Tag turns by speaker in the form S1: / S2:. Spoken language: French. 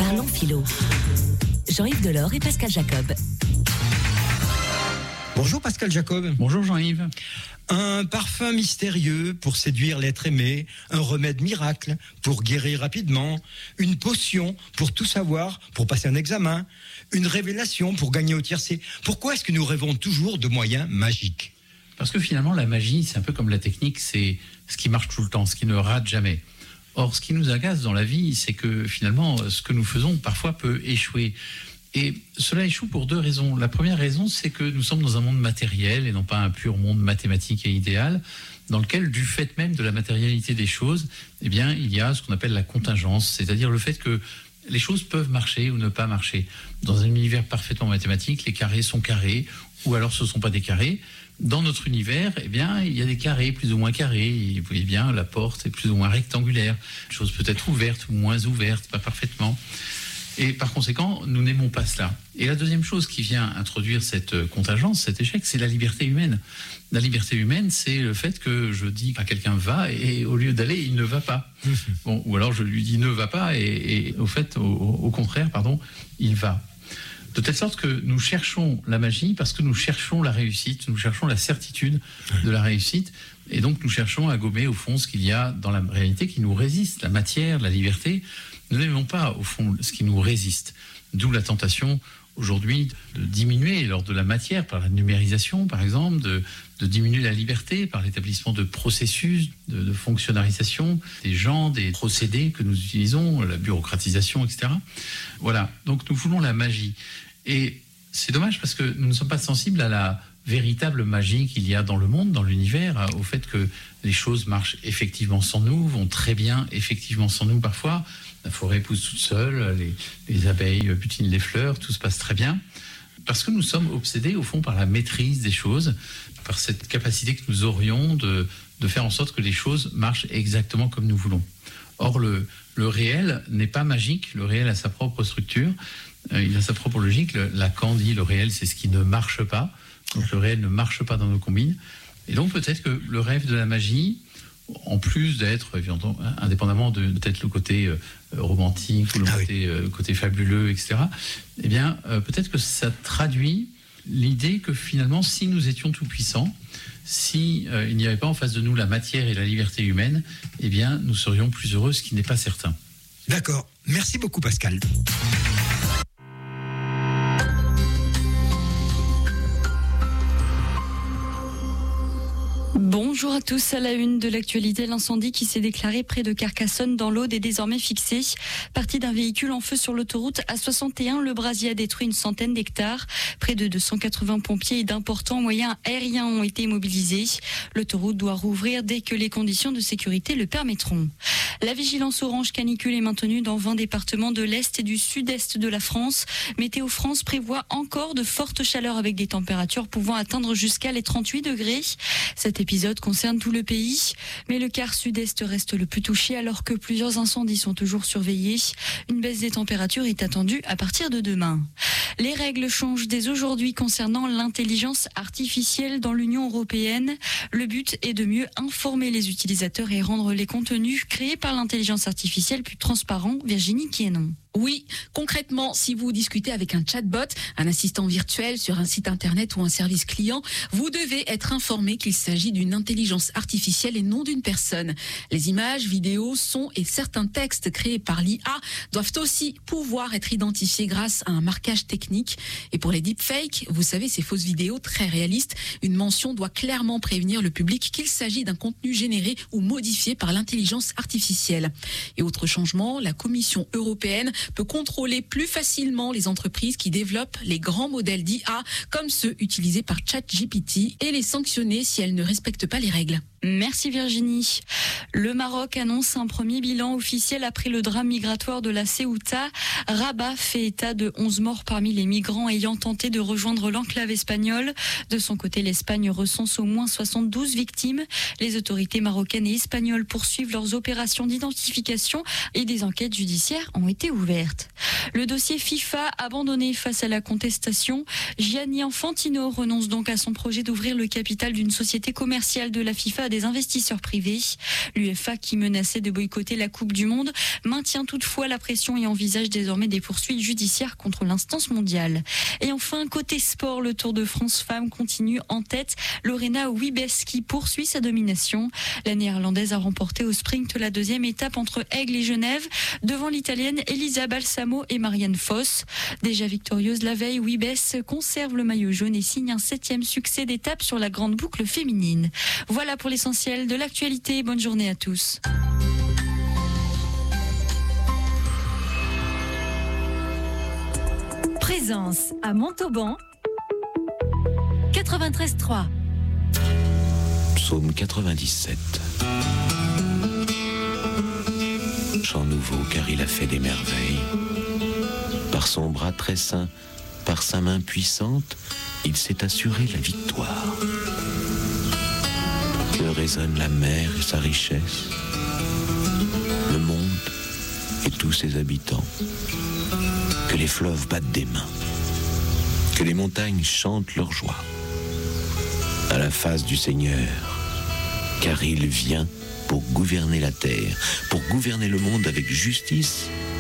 S1: Parlons philo. Jean-Yves Delors et Pascal Jacob.
S2: Bonjour Pascal Jacob.
S3: Bonjour Jean-Yves.
S2: Un parfum mystérieux pour séduire l'être aimé, un remède miracle pour guérir rapidement, une potion pour tout savoir, pour passer un examen, une révélation pour gagner au tiercé. Pourquoi est-ce que nous rêvons toujours de moyens magiques ?
S3: Parce que finalement la magie, c'est un peu comme la technique, c'est ce qui marche tout le temps, ce qui ne rate jamais. Or, ce qui nous agace dans la vie, c'est que finalement, ce que nous faisons parfois peut échouer. Et cela échoue pour deux raisons. La première raison, c'est que nous sommes dans un monde matériel et non pas un pur monde mathématique et idéal, dans lequel, du fait même de la matérialité des choses, eh bien, il y a ce qu'on appelle la contingence, c'est-à-dire le fait que les choses peuvent marcher ou ne pas marcher. Dans un univers parfaitement mathématique, les carrés sont carrés, ou alors ce ne sont pas des carrés. Dans notre univers, eh bien, il y a des carrés plus ou moins carrés. Et vous voyez bien, la porte est plus ou moins rectangulaire. Les choses peut être ouvertes ou moins ouvertes, pas parfaitement. Et par conséquent, nous n'aimons pas cela. Et la deuxième chose qui vient introduire cette contingence, cet échec, c'est la liberté humaine. La liberté humaine, c'est le fait que je dis à quelqu'un va et au lieu d'aller, il ne va pas. Bon, ou alors je lui dis ne va pas et au fait, au contraire, il va. De telle sorte que nous cherchons la magie parce que nous cherchons la réussite, nous cherchons la certitude de la réussite. Et donc nous cherchons à gommer au fond ce qu'il y a dans la réalité qui nous résiste, la matière, la liberté. Nous n'aimons pas, au fond, ce qui nous résiste. D'où la tentation, aujourd'hui, de diminuer l'ordre de la matière par la numérisation, par exemple, de diminuer la liberté par l'établissement de processus, de fonctionnalisation des gens, des procédés que nous utilisons, la bureaucratisation, etc. Voilà, donc nous voulons la magie. Et c'est dommage parce que nous ne sommes pas sensibles à la véritable magie qu'il y a dans le monde, dans l'univers, au fait que les choses marchent effectivement sans nous, vont très bien effectivement sans nous parfois. La forêt pousse toute seule, les abeilles butinent les fleurs, tout se passe très bien. Parce que nous sommes obsédés au fond par la maîtrise des choses, par cette capacité que nous aurions de faire en sorte que les choses marchent exactement comme nous voulons. Or, le réel n'est pas magique, le réel a sa propre structure, il a sa propre logique. Lacan dit le réel c'est ce qui ne marche pas, donc le réel ne marche pas dans nos combines. Et donc peut-être que le rêve de la magie, en plus d'être, indépendamment de peut-être le côté romantique ou le côté fabuleux, etc., eh bien, peut-être que ça traduit l'idée que finalement, si nous étions tout-puissants, si il n'y avait pas en face de nous la matière et la liberté humaine, eh bien, nous serions plus heureux, ce qui n'est pas certain.
S2: D'accord. Merci beaucoup, Pascal.
S4: Bonjour à tous. À la une de l'actualité, l'incendie qui s'est déclaré près de Carcassonne dans l'Aude est désormais fixé. Parti d'un véhicule en feu sur l'autoroute A61, le brasier a détruit une centaine d'hectares. Près de 280 pompiers et d'importants moyens aériens ont été mobilisés. L'autoroute doit rouvrir dès que les conditions de sécurité le permettront. La vigilance orange canicule est maintenue dans 20 départements de l'Est et du Sud-Est de la France. Météo France prévoit encore de fortes chaleurs avec des températures pouvant atteindre jusqu'à les 38 degrés. Cet épisode concerne tout le pays, mais le quart sud-est reste le plus touché alors que plusieurs incendies sont toujours surveillés. Une baisse des températures est attendue à partir de demain. Les règles changent dès aujourd'hui concernant l'intelligence artificielle dans l'Union européenne. Le but est de mieux informer les utilisateurs et rendre les contenus créés par l'intelligence artificielle plus transparents. Virginie Quienon.
S5: Oui, concrètement, si vous discutez avec un chatbot, un assistant virtuel sur un site internet ou un service client, vous devez être informé qu'il s'agit d'une intelligence artificielle et non d'une personne. Les images, vidéos, sons et certains textes créés par l'IA doivent aussi pouvoir être identifiés grâce à un marquage technique. Et pour les deepfakes, vous savez, ces fausses vidéos très réalistes, une mention doit clairement prévenir le public qu'il s'agit d'un contenu généré ou modifié par l'intelligence artificielle. Et autre changement, la Commission européenne peut contrôler plus facilement les entreprises qui développent les grands modèles d'IA comme ceux utilisés par ChatGPT et les sanctionner si elles ne respectent pas les règles.
S4: Merci Virginie. Le Maroc annonce un premier bilan officiel après le drame migratoire de la Ceuta. Rabat fait état de 11 morts parmi les migrants ayant tenté de rejoindre l'enclave espagnole. De son côté, l'Espagne recense au moins 72 victimes. Les autorités marocaines et espagnoles poursuivent leurs opérations d'identification et des enquêtes judiciaires ont été ouvertes. Le dossier FIFA abandonné face à la contestation. Gianni Infantino renonce donc à son projet d'ouvrir le capital d'une société commerciale de la FIFA à des investisseurs privés. L'UEFA, qui menaçait de boycotter la Coupe du Monde, maintient toutefois la pression et envisage désormais des poursuites judiciaires contre l'instance mondiale. Et enfin, côté sport, le Tour de France femmes continue en tête. Lorena Wiebes qui poursuit sa domination. La néerlandaise a remporté au sprint la deuxième étape entre Aigle et Genève devant l'italienne Elisa Balsamo et Marianne Foss. Déjà victorieuse la veille, Wiebes conserve le maillot jaune et signe un 7e succès d'étape sur la grande boucle féminine. Voilà pour l'essentiel de l'actualité. Bonne journée à tous.
S1: Présence à Montauban 93.3.
S6: Psaume 97. Chant nouveau car il a fait des merveilles. Par son bras très saint, par sa main puissante, il s'est assuré la victoire. Que résonne la mer et sa richesse, le monde et tous ses habitants. Que les fleuves battent des mains, que les montagnes chantent leur joie. À la face du Seigneur, car il vient pour gouverner la terre, pour gouverner le monde avec justice